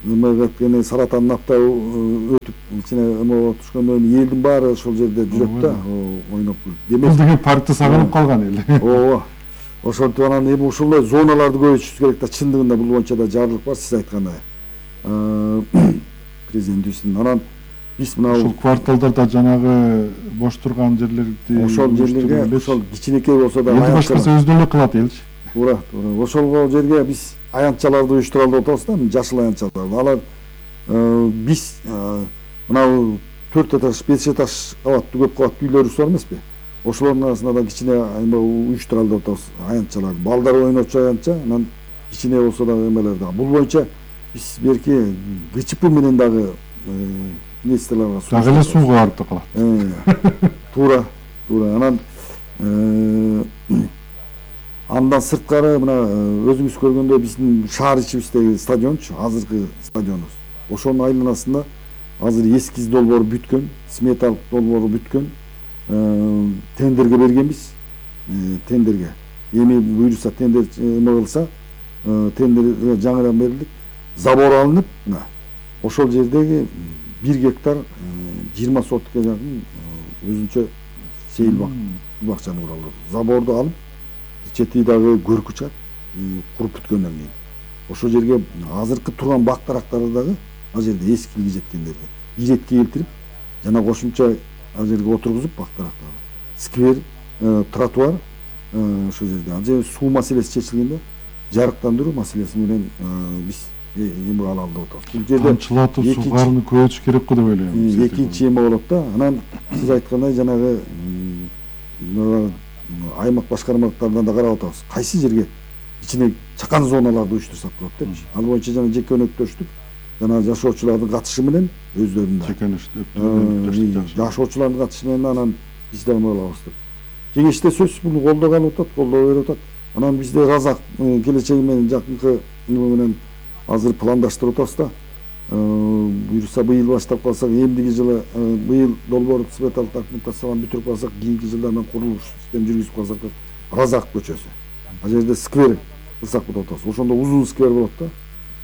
эме саратандын аптабы өтүп ичине эме болуп түшкөндөн кийин элдин баары ошол жерде жүрөт да, ойноп Бул деген паркты сагынып калган эл. ооба. Ошентип анан эми ушундай зоналарды көбөйтүшүбүз керек да. Чындыгында бул боюнча да жарлык бар, сиз айткандай. Президент үйсүнүн. Анан биз мына Ушул кварталдарда жанагы бош турган жерлерди ошол жерлерге ошол кичинекей болсо да элди башкасы өзүнө эле кылат элчи. Туура, туура. Ошол жерге биз аянтчаларды уюштуралы деп атабыз да, жашыл аянтчаларды. Алар биз мына 4 этаж, 5 этаж кабаттуу көп кабаттуу үйлөрүбүз бар эмеспи? Ошолордун арасында да кичине эме уюштуралы деп атабыз, аянтчаларды. Балдар ойночу аянтча, анан кичине болсо да эмелер да. Бул боюнча биз берки ГЧП менен дагы инвесторлорго дагы эле сууга барып да калат. Туура, туура. Анан андан сырткары мына өзүңүз көргөндөй биздин шаар ичибиздеги стадиончу, азыркы стадионубуз. Ошонун айланасында азыр эскиз долбоор бүткөн, сметалык долбоору бүткөн. Тендерге бергенбиз. Тендерге. Эми буюрса тендер эме кылса, тендер жаңыдан берилди. Забор алынып, мына ошол жердеги 1 гектар 20 соткага жакын өзүнчө сейил бакчаны куралы. Заборду алып, чети дагы көркү чат, куруп бүткөндөн кийин. Ошол жерге азыркы турган бак дарактарды дагы ал жерде эскилиги жеткендерди иретке келтирип, жана кошумча ал жерге отургузуп бак дарактарды. Сквер, тротуар ошол жерде. Ал жерде суу маселеси чечилгенде, жарыктандыруу маселеси менен биз эме алалы деп атабыз. Бул жерде тамчылатып суугарын көбөйтүш керек го деп ойлойм. Экинчи эме болот да. Анан сиз айткандай жанагы аймак башкармалыктарынан да карап атабыз. Кайсы жерге ичине чакан зоналарды уюштурсак болот депчи. Ал боюнча жана жеке өнөктөштүк, жана жашоочулардын катышы менен өздөрүнүн жашоочулардын катышы менен анан биз да эме болобуз деп. Кеңеште сөзсүз буну колдоо алып атат, колдоо берип атат. Анан бизде Разак келечеги менен жакынкы эме менен азыр пландаштырып атабыз да. Буюрса быйыл баштап калсак, эмдиги жылы быйыл долбоор сметалык документацияларын бүтүрүп калсак, кийинки жылдардан курулуш систем жүргүзүп калсак, Разак көчөсү. Ал жерде сквер кылсак деп атабыз. Ошондо узун сквер болот да.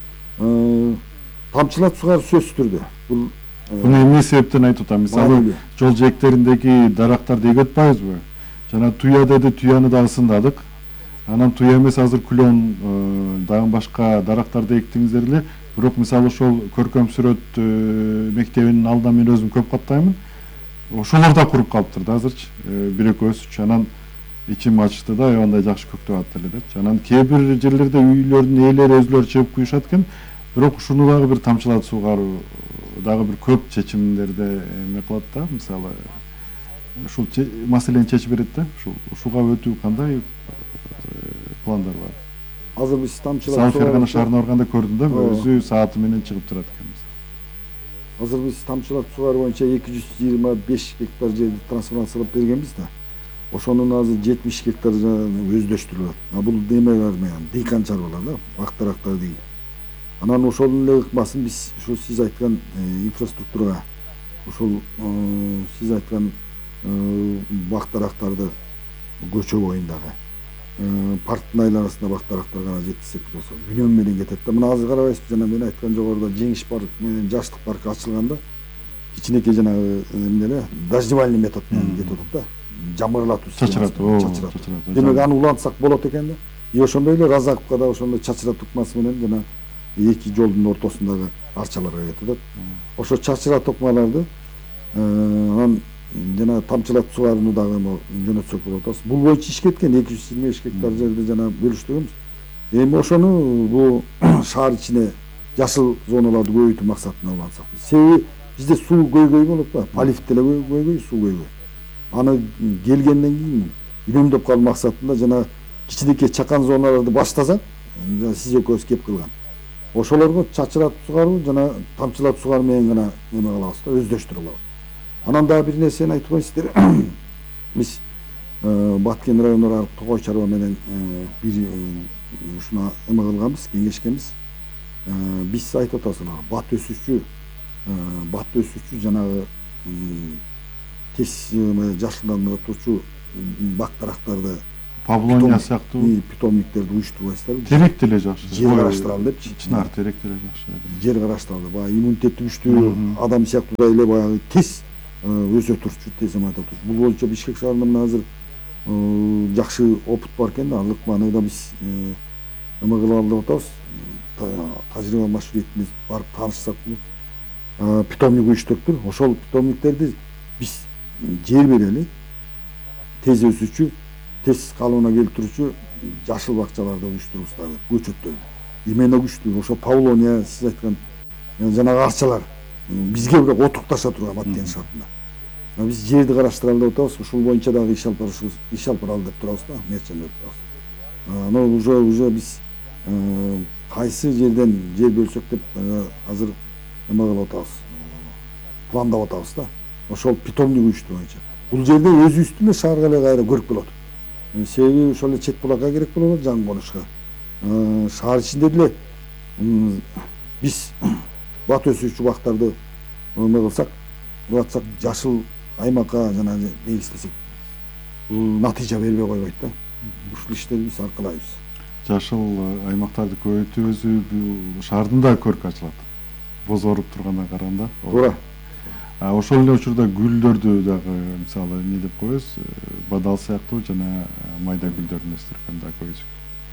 Тамчылатып сугаруу сөзсүз түрдө. Бул Буну эмне себептен айтып атам? Мисалы, жол жээктериндеги дарактарды эгип атпайбызбы? Жана туя деди, туяны дагы сындадык. Анан туя эмес азыр күлөн, дагы башка дарактарды эктиңиздер эле. Бирок мисалы ошол көркөм сүрөт мектебинин алдына мен өзүм көп каттаймын. Ошолор да куруп калыптыр да азырчы. Бир экөөсүчү. Анан ичим ачты да, аябандай жакшы көктөп атты эле депчи. Анан кээ бир жерлерде үйлөрдүн ээлери өзүлөрү чыгып куюшат экен. Бирок ушуну дагы бир тамчылатып суугаруу дагы бир көп чечимдерде эме кылат да. Мисалы, ушул маселени чечип берет да. Ушуга өтүү кандай пландар бар? Азыр биз тамчылатып Фергана шаарына барганда көрдүм да, өзү сааты менен чыгып турат экен. Азыр биз тамчылатып суугаруу боюнча 225 гектар жерди трансформациялап бергенбиз да. Ошонун азыр 70 гектар өздөштүрүлөт. Бул немелер менен дыйкан чарбалар да, бак дарактар дейт. Анан ошонун эле ыкмасын биз ушу сиз айткан инфраструктурага, ошол сиз айткан бак дарактарды көчө боюндагы парктын айланасында бак дарактар гана жеткизсек болсо, бүнөм менен кетет да. Мына азыр карабайсызбы, жана мен айткан жогоруда Жеңиш парк менен Жаштык парк ачылганда кичинекей жанагы эмне дождевальный метод менен кетип атат да. Жамырлатуу чачыратуу. Демек аны улантсак болот экен да. И ошондой эле Разаковка да ошондой чачыратуу ыкмасы менен жана эки жолдун ортосундагы арчаларга кетип атат. Ошо чачыратуу ыкмаларды анан жана тамчылатып суугарууну дагы жөнөтсөк болот атабыз. Бул боюнча иш кеткен 225 гектар жерди жана бөлүштүргөнбүз. Эми ошону бул шаар ичине жашыл зоналарды көбөйтүү максатында улантсак. Себеби бизде суу көйгөй болот да, полив деле көйгөй, суу көйгөй. Аны келгенден кийин үнөмдөп калуу максатында жана кичинекей чакан зоналарды баштасак, сиз экөөбүз кеп кылган. Ошолорго чачыратып суугаруу жана тамчылатып суугаруу менен гана эме кылабыз да, өздөштүрүп алабыз. Анан дагы бир нерсени айтып коеюн сиздерге. Биз Баткен районуна Тогой чарба менен бир ушуна эме кылганбыз, кеңешкенбиз. Биз айтып атабыз, бат өсүүчү жанагы тез жашылдандырып турчу бак дарактарды Павлония сыяктуу питомниктерди уюштурбайсыздарбы? терек деле жакшы. Жер караштыралы депчи. Чынар терек деле жакшы. Жер караштыралы. Баягы иммунитети күчтүү адам сыяктуу эле баягы тез өсө турчу, тез майда турчу. Бул боюнча Бишкек шаарында мына азыр жакшы опыт бар экен да. Аны да биз эме кылалы деп атабыз. Тажрыйба машгулиетинде барып таанышсак, питомник уюштуруптур. Ошол питомниктерди биз жер берели, тез өсүүчү, тез калыбына келтирүүчү жашыл бакчаларды уюштурубуздар, көчөттөр. Именно күчтүү. Ошо Павлония, сиз айткан жанагы арчалар бизге бирок отукташа турган аттен шартында. Биз жерди караштыралы деп атабыз. Ушул боюнча дагы иш алып баралы деп турабыз да, мерчен деп турабыз. Но уже биз кайсы жерден жер бөлсөк деп азыр эме кылып атабыз. Пландап атабыз да. Ошол питомник уюштуу боюнча. Бул жерде өзүбүздүн шаарга эле кайра көрүп болот. Себеби ошол эле чет булакка керек болот жаңы конушка. Шаар ичинде деле биз бат өсүүчү бактарды эме кылсак, уратсак, жашыл аймакка жанагы негиздесек, бул натыйжа бербей койбойт да. Ушул иштерди биз аркылайбыз. Жашыл аймактарды көбөйтүүбүз шаардын да көркү ачылат. Бозоруп тургандан караганда. Туура. Ошол эле учурда гүлдөрдү дагы мисалы эмне деп коебуз, бадал сыяктуу жана майда гүлдөрдүн өстүргөн да көбөйсүк.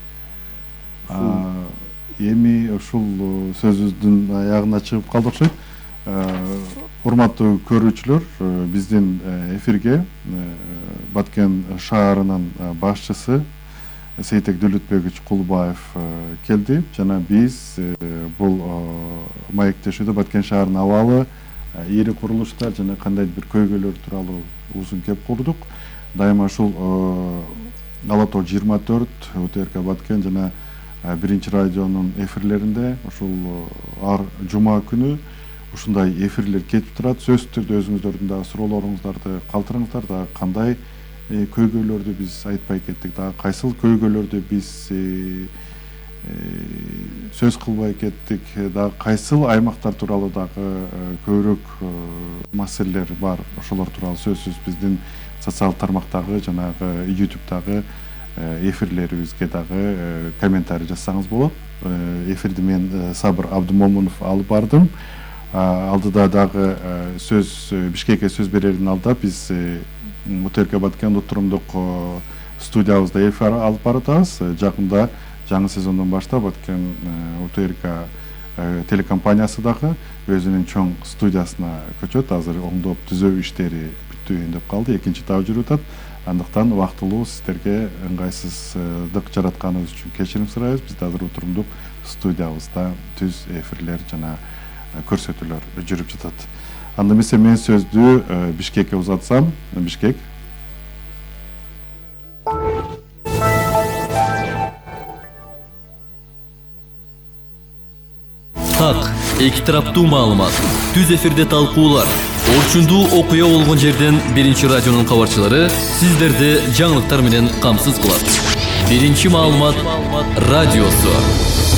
Эми ушул сөзүбүздүн аягына чыгып калды окшойт. Урматтуу көрүүчүлөр, биздин эфирге Баткен шаарынын башчысы Сейтек Дөлөтбекович Кулбаев келди жана биз бул маектешүүдө Баткен шаарынын абалы, ири курулуштар жана кандайдыр бир көйгөйлөр тууралуу узун кеп курдук. Дайыма ушул Ала Тоо 24, УТРК Баткен жана биринчи радионун эфирлеринде ушул ар жума күнү ушундай эфирлер кетип турат. Сөзсүз түрдө өзүңүздөрдүн дагы суроолоруңуздарды калтырыңыздар, дагы кандай көйгөйлөрдү биз айтпай кеттик, дагы кайсыл көйгөйлөрдү биз сөз кылбай кеттик, дагы кайсыл аймактар тууралуу дагы көбүрөөк маселелер бар, ошолор тууралуу сөзсүз биздин социалдык тармактагы жанагы YouTube'дагы эфирлерибизге дагы комментарий жазсаңыз болот. Эфирди мен Сабыр Абдымомунов алып бардым. Алдыда дагы сөз Бишкекке сөз берердин алдыда биз УТРК Баткен отурумдук студиябызда эфир алып баратабыз. Жакында жаңы сезондон баштап Баткен УТРК телекомпаниясы дагы өзүнүн чоң студиясына көчөт. Азыр оңдоп түзөө иштери бүттү деп калды. Экинчи этабы жүрүп атат. Андыктан убактылуу сиздерге ыңгайсыздык жаратканыбыз үчүн кечирим сурайбыз. Биз азыр отурумдук студиябызда түз эфирлер жана көрсөтүүлөр жүрүп жатат. Анда эмесе мен сөздү Бишкекке узатсам. Бишкек. Так, эки тараптуу маалымат, түз эфирде талкуулар, орчундуу окуя болгон жерден биринчи радионун кабарчылары сиздерди жаңылыктар менен камсыз кылат. Биринчи маалымат радиосу.